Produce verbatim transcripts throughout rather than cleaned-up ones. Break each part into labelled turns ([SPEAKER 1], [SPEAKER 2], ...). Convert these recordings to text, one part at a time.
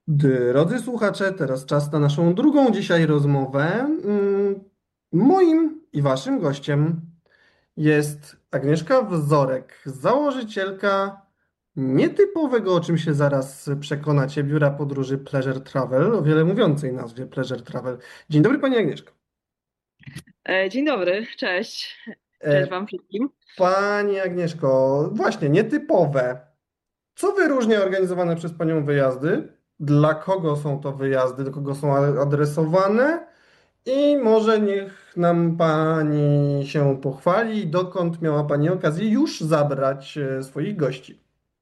[SPEAKER 1] Drodzy słuchacze, teraz czas na naszą drugą dzisiaj rozmowę. Mm, Moim i waszym gościem jest Agnieszka Wzorek, założycielka nietypowego, o czym się zaraz przekonacie, biura podróży Pleasure Travel, o wiele mówiącej nazwie Pleasure Travel. Dzień dobry Pani Agnieszko.
[SPEAKER 2] E, Dzień dobry, cześć. Cześć
[SPEAKER 1] E,
[SPEAKER 2] Wam wszystkim.
[SPEAKER 1] Pani Agnieszko, właśnie nietypowe. Co wyróżnia organizowane przez Panią wyjazdy? Dla kogo są to wyjazdy? Do kogo są adresowane? I może niech nam Pani się pochwali, dokąd miała Pani okazję już zabrać e, swoich gości.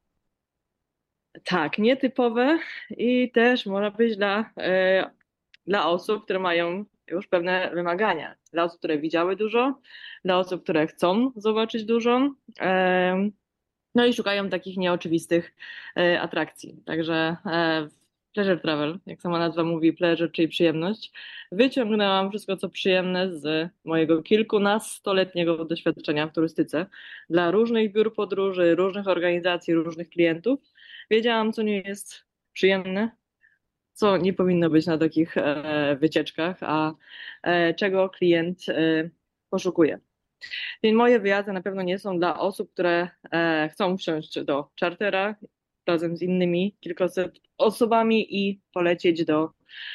[SPEAKER 2] Tak, nietypowe i też może być dla, e, dla osób, które mają już pewne wymagania. Dla osób, które widziały dużo, dla osób, które chcą zobaczyć dużo, e, no i szukają takich nieoczywistych e, atrakcji. Także e, Pleasure Travel, jak sama nazwa mówi, pleasure, czyli przyjemność, wyciągnęłam wszystko, co przyjemne z mojego kilkunastoletniego doświadczenia w turystyce dla różnych biur podróży, różnych organizacji, różnych klientów. Wiedziałam, co nie jest przyjemne, co nie powinno być na takich e, wycieczkach, a e, czego klient e, poszukuje. Więc moje wyjazdy na pewno nie są dla osób, które e, chcą wsiąść do czartera razem z innymi kilkuset osobami i polecieć do,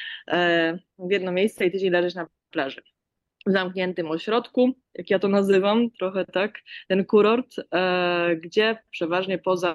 [SPEAKER 2] e, w jedno miejsce i tydzień leżeć na plaży. W zamkniętym ośrodku, jak ja to nazywam, trochę tak, ten kurort, e, gdzie przeważnie poza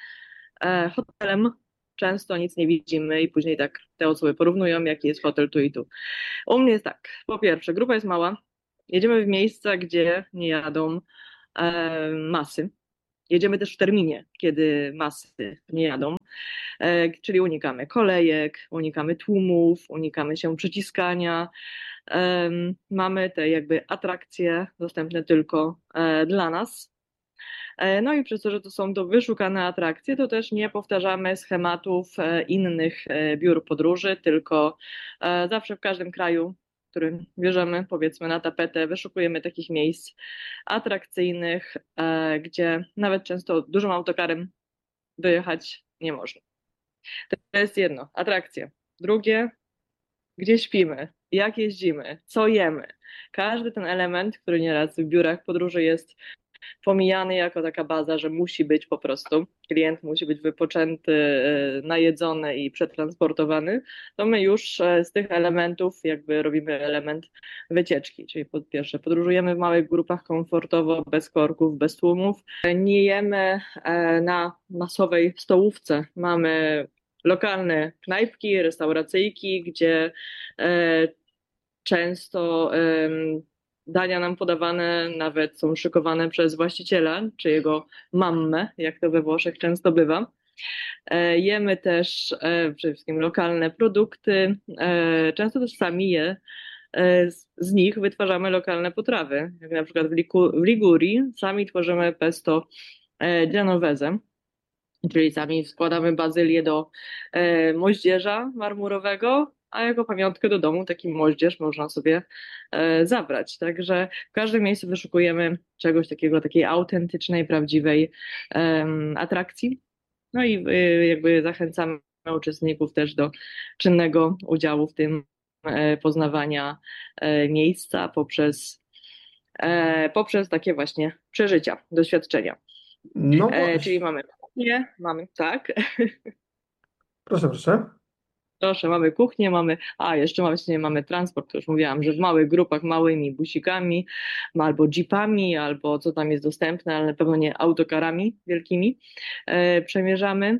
[SPEAKER 2] e, hotelem często nic nie widzimy i później tak te osoby porównują, jaki jest hotel tu i tu. U mnie jest tak, po pierwsze, grupa jest mała, jedziemy w miejsca, gdzie nie jadą e, masy. Jedziemy też w terminie, kiedy masy nie jadą, e, czyli unikamy kolejek, unikamy tłumów, unikamy się przyciskania. E, mamy te jakby atrakcje dostępne tylko e, dla nas. E, No i przez to, że to są to wyszukane atrakcje, to też nie powtarzamy schematów e, innych e, biur podróży, tylko e, zawsze w każdym kraju, w którym bierzemy, powiedzmy, na tapetę, wyszukujemy takich miejsc atrakcyjnych, e, gdzie nawet często dużym autokarem dojechać nie można. To jest jedno, atrakcje. Drugie, gdzie śpimy, jak jeździmy, co jemy. Każdy ten element, który nieraz w biurach podróży jest pomijany jako taka baza, że musi być po prostu, klient musi być wypoczęty, e, najedzony i przetransportowany, to my już e, z tych elementów jakby robimy element wycieczki, czyli po pierwsze podróżujemy w małych grupach komfortowo, bez korków, bez tłumów. Nie jemy e, na masowej stołówce, mamy lokalne knajpki, restauracyjki, gdzie e, często em, dania nam podawane nawet są szykowane przez właściciela, czy jego mammę, jak to we Włoszech często bywa. E, Jemy też e, przede wszystkim lokalne produkty. E, Często też sami je e, z z nich wytwarzamy lokalne potrawy. Jak na przykład w, Liku, w Ligurii sami tworzymy pesto e, genovese, czyli sami składamy bazylię do e, moździerza marmurowego, a jako pamiątkę do domu taki moździerz można sobie e, zabrać. Także w każdym miejscu wyszukujemy czegoś takiego, takiej autentycznej, prawdziwej em, atrakcji. No i e, jakby zachęcamy uczestników też do czynnego udziału w tym, e, poznawania e, miejsca poprzez, e, poprzez takie właśnie przeżycia, doświadczenia.
[SPEAKER 1] No
[SPEAKER 2] E, czyli
[SPEAKER 1] właśnie,
[SPEAKER 2] mamy kuchnię, mamy, tak,
[SPEAKER 1] proszę, proszę.
[SPEAKER 2] proszę, mamy kuchnię, mamy, a jeszcze właśnie mamy transport, to już mówiłam, że w małych grupach, małymi busikami, albo jeepami, albo co tam jest dostępne, ale na pewno nie autokarami wielkimi, e, przemierzamy,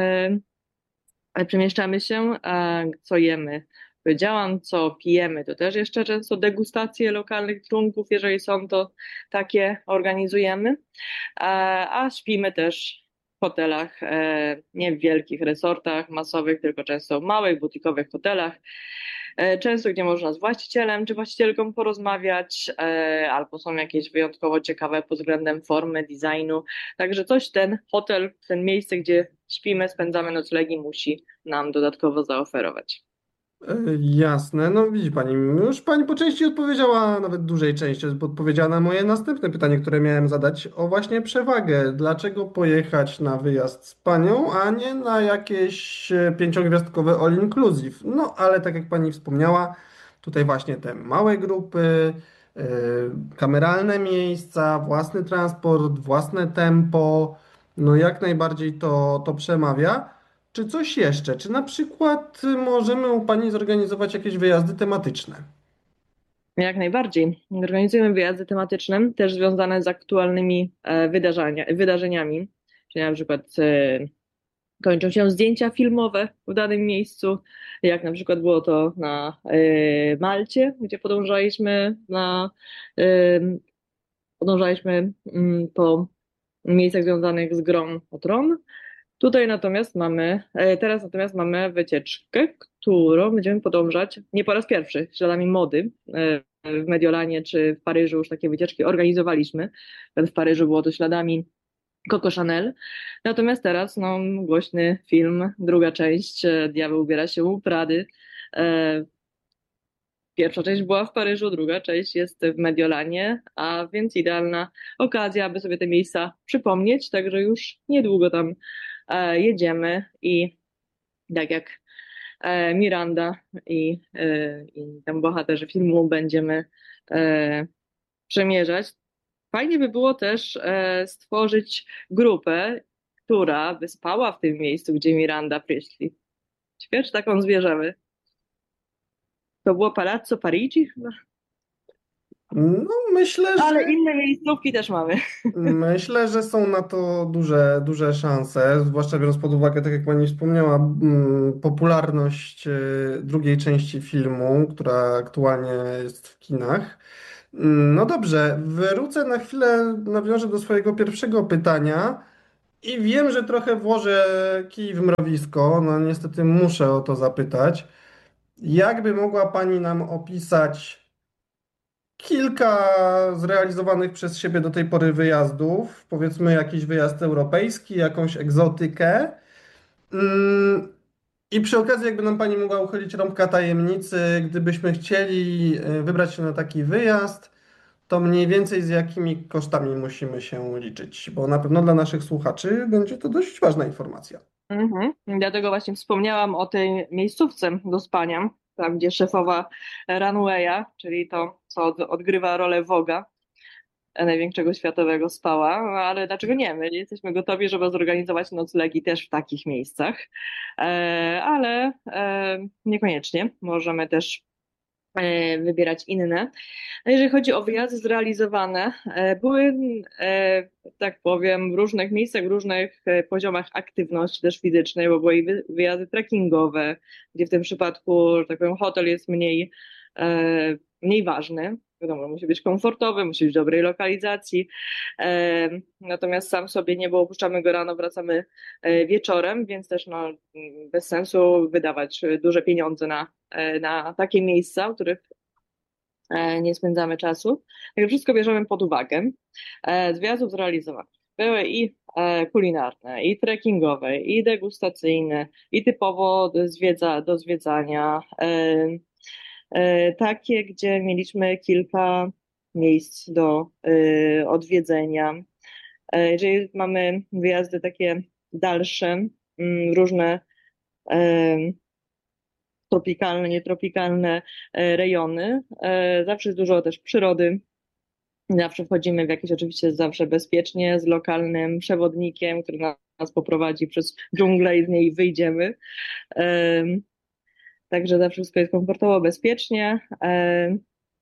[SPEAKER 2] e, przemieszczamy się, e, co jemy. Powiedziałam, co pijemy, to też jeszcze często degustacje lokalnych trunków, jeżeli są to takie, organizujemy. E, A śpimy też w hotelach, e, nie w wielkich resortach masowych, tylko często w małych, butikowych hotelach. E, Często, gdzie można z właścicielem czy właścicielką porozmawiać, e, albo są jakieś wyjątkowo ciekawe pod względem formy, designu. Także coś ten hotel, ten miejsce, gdzie śpimy, spędzamy noclegi, musi nam dodatkowo zaoferować.
[SPEAKER 1] E, Jasne, no widzi Pani, już Pani po części odpowiedziała, nawet dużej części odpowiedziała na moje następne pytanie, które miałem zadać o właśnie przewagę. Dlaczego pojechać na wyjazd z Panią, a nie na jakieś e, pięciogwiazdkowe all inclusive? No, ale tak jak Pani wspomniała, tutaj właśnie te małe grupy, e, kameralne miejsca, własny transport, własne tempo, no jak najbardziej to, to przemawia. Czy coś jeszcze? Czy na przykład y, możemy u Pani zorganizować jakieś wyjazdy tematyczne?
[SPEAKER 2] Jak najbardziej. Organizujemy wyjazdy tematyczne, też związane z aktualnymi e, wydarzenia, wydarzeniami, czyli na przykład e, kończą się zdjęcia filmowe w danym miejscu, jak na przykład było to na e, Malcie, gdzie podążaliśmy na e, podążaliśmy mm, po miejscach związanych z grą o Tron. Tutaj natomiast mamy, e, teraz natomiast mamy wycieczkę, którą będziemy podążać nie po raz pierwszy śladami mody. E, W Mediolanie czy w Paryżu już takie wycieczki organizowaliśmy. W Paryżu było to śladami Coco Chanel. Natomiast teraz no, głośny film, druga część, e, Diabeł ubiera się u Prady. E, Pierwsza część była w Paryżu, druga część jest w Mediolanie, a więc idealna okazja, aby sobie te miejsca przypomnieć, także już niedługo tam e, jedziemy i tak jak e, Miranda i, e, i tam bohaterzy filmu będziemy e, przemierzać. Fajnie by było też e, stworzyć grupę, która by spała w tym miejscu, gdzie Miranda Priestley. Ciekawe, czy taką zbierzemy. To było Palazzo Parigi chyba?
[SPEAKER 1] No, myślę, że
[SPEAKER 2] Ale inne miejscówki też mamy.
[SPEAKER 1] myślę, że są na to duże, duże szanse, zwłaszcza biorąc pod uwagę, tak jak Pani wspomniała, mm, popularność e, drugiej części filmu, która aktualnie jest w kinach. Mm, No dobrze, wrócę na chwilę, nawiążę do swojego pierwszego pytania. I wiem, że trochę włożę kij w mrowisko, no niestety muszę o to zapytać. Jakby mogła Pani nam opisać kilka zrealizowanych przez siebie do tej pory wyjazdów, powiedzmy jakiś wyjazd europejski, jakąś egzotykę. Mm, I przy okazji, jakby nam Pani mogła uchylić rąbka tajemnicy, gdybyśmy chcieli y, wybrać się na taki wyjazd, to mniej więcej z jakimi kosztami musimy się liczyć, bo na pewno dla naszych słuchaczy będzie to dość ważna informacja.
[SPEAKER 2] Mhm. Dlatego właśnie wspomniałam o tej miejscówce do spania, tam gdzie szefowa Runwaya, czyli to, co od, odgrywa rolę Woga, największego światowego, spała, no, ale dlaczego nie? My jesteśmy gotowi, żeby zorganizować noclegi też w takich miejscach, e, ale e, niekoniecznie. Możemy też e, wybierać inne. A jeżeli chodzi o wyjazdy zrealizowane, e, były, e, tak powiem, w różnych miejscach, w różnych e, poziomach aktywności też fizycznej, bo były i wy- wyjazdy trekkingowe, gdzie w tym przypadku, że tak powiem, hotel jest mniej, e, mniej ważny. Wiadomo, musi być komfortowy, musi być w dobrej lokalizacji. E, Natomiast sam sobie niebo opuszczamy go rano, wracamy e, wieczorem, więc też no, bez sensu wydawać duże pieniądze na, e, na takie miejsca, w których e, nie spędzamy czasu. Także wszystko bierzemy pod uwagę. E, Z wyjazdów zrealizowanych były i e, kulinarne, i trekkingowe, i degustacyjne, i typowo do, zwiedza, do zwiedzania. E, e, Takie, gdzie mieliśmy kilka miejsc do e, odwiedzenia. E, Jeżeli mamy wyjazdy takie dalsze, mm, różne e, tropikalne, nietropikalne e, rejony. E, Zawsze jest dużo też przyrody. Zawsze wchodzimy w jakieś, oczywiście zawsze bezpiecznie, z lokalnym przewodnikiem, który nas poprowadzi przez dżunglę i z niej wyjdziemy. E, Także zawsze wszystko jest komfortowo, bezpiecznie. E,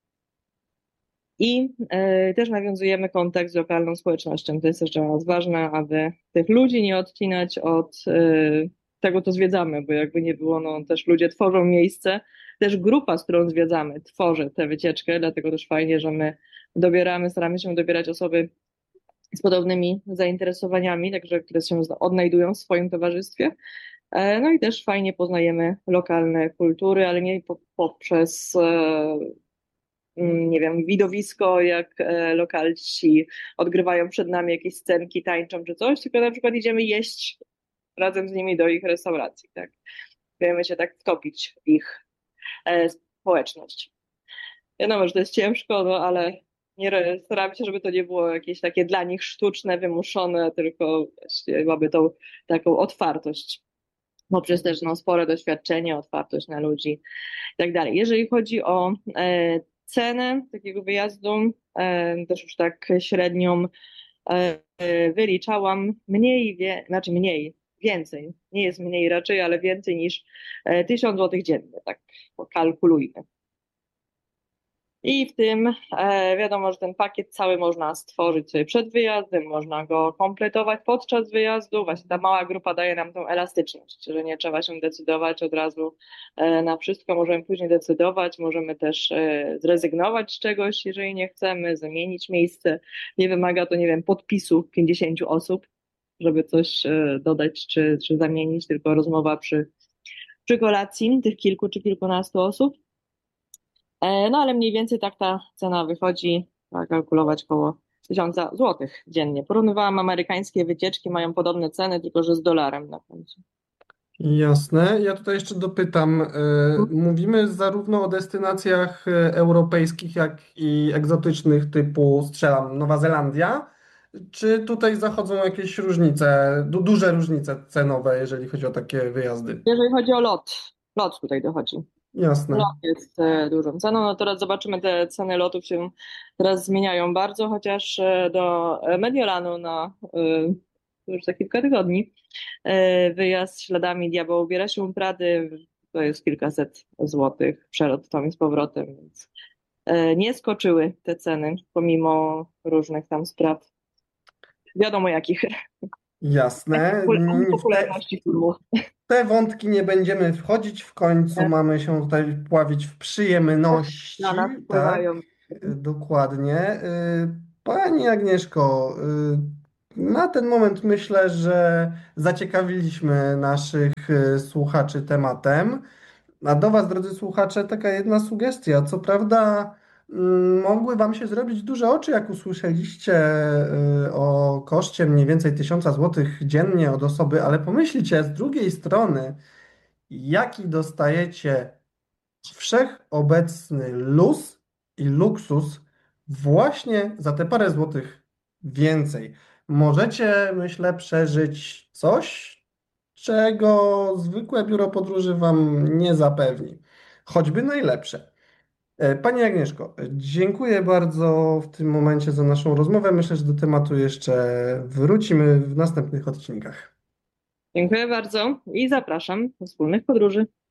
[SPEAKER 2] I e, też nawiązujemy kontakt z lokalną społecznością. To jest też dla nas ważne, aby tych ludzi nie odcinać od e, tego, co zwiedzamy, bo jakby nie było, no też ludzie tworzą miejsce, też grupa, z którą zwiedzamy, tworzy tę wycieczkę, dlatego też fajnie, że my dobieramy, staramy się dobierać osoby z podobnymi zainteresowaniami, także które się odnajdują w swoim towarzystwie. E, No i też fajnie poznajemy lokalne kultury, ale nie po- poprzez e, mm, nie wiem, widowisko, jak e, lokalci odgrywają przed nami jakieś scenki, tańczą czy coś, tylko na przykład idziemy jeść razem z nimi do ich restauracji, tak? Chcemy się tak wtopić w ich. e, społeczność. Wiadomo, że to jest ciężko, no ale nie, re- staram się, żeby to nie było jakieś takie dla nich sztuczne, wymuszone, tylko właśnie mamy tą taką otwartość poprzez też no, spore doświadczenie, otwartość na ludzi i tak dalej. Jeżeli chodzi o e, cenę takiego wyjazdu, e, też już tak średnią e, e, wyliczałam mniej, wie, znaczy mniej, więcej, nie jest mniej raczej, ale więcej niż e, tysiąc złotych dziennie, tak kalkulujmy. I w tym e, wiadomo, że ten pakiet cały można stworzyć sobie przed wyjazdem, można go kompletować podczas wyjazdu. Właśnie ta mała grupa daje nam tą elastyczność, że nie trzeba się decydować od razu e, na wszystko. Możemy później decydować, możemy też e, zrezygnować z czegoś, jeżeli nie chcemy, zamienić miejsce. Nie wymaga to, nie wiem, podpisu pięćdziesięciu osób, żeby coś e, dodać czy, czy zamienić, tylko rozmowa przy, przy kolacji tych kilku czy kilkunastu osób. E, No ale mniej więcej tak ta cena wychodzi, trzeba kalkulować około tysiąca złotych dziennie. Porównywałam amerykańskie wycieczki, mają podobne ceny, tylko że z dolarem na końcu.
[SPEAKER 1] Jasne. Ja tutaj jeszcze dopytam. e, Mówimy zarówno o destynacjach e, europejskich, jak i egzotycznych typu, strzelam, Nowa Zelandia. Czy tutaj zachodzą jakieś różnice, du duże różnice cenowe, jeżeli chodzi o takie wyjazdy?
[SPEAKER 2] Jeżeli chodzi o lot, lot tutaj dochodzi. Lot
[SPEAKER 1] Jasne.
[SPEAKER 2] jest e, dużą ceną. No teraz zobaczymy, te ceny lotów się teraz zmieniają bardzo, chociaż e, do e, Mediolanu na e, już za kilka tygodni e, wyjazd śladami diabeła ubiera się Prady, to jest kilkaset złotych przelot tam i z powrotem, więc e, nie skoczyły te ceny, pomimo różnych tam spraw. Wiadomo jakich.
[SPEAKER 1] Jasne. W te,
[SPEAKER 2] Popularności filmu.
[SPEAKER 1] te wątki nie będziemy wchodzić. W końcu mamy się tutaj pławić w
[SPEAKER 2] Na nas
[SPEAKER 1] przyjemności, tak?
[SPEAKER 2] wpływają.
[SPEAKER 1] Dokładnie. Y, Pani Agnieszko, y, na ten moment myślę, że zaciekawiliśmy naszych y, słuchaczy tematem. A do Was, drodzy słuchacze, taka jedna sugestia. Co prawda, mm, mogły Wam się zrobić duże oczy, jak usłyszeliście y, o koszcie mniej więcej tysiąca złotych dziennie od osoby, ale pomyślcie z drugiej strony, jaki dostajecie wszechobecny luz i luksus właśnie za te parę złotych więcej. Możecie, myślę, przeżyć coś, czego zwykłe biuro podróży Wam nie zapewni. Choćby najlepsze. E, Pani Agnieszko, dziękuję bardzo w tym momencie za naszą rozmowę. Myślę, że do tematu jeszcze wrócimy w następnych odcinkach.
[SPEAKER 2] Dziękuję bardzo i zapraszam do wspólnych podróży.